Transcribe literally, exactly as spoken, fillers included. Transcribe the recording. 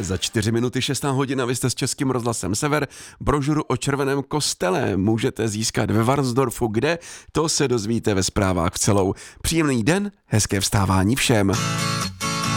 Za čtyři minuty šestá hodina, vy jste s Českým rozhlasem Sever. Brožuru o červeném kostele můžete získat ve Varnsdorfu, kde to se dozvíte ve zprávách v celou. Příjemný den, hezké vstávání všem.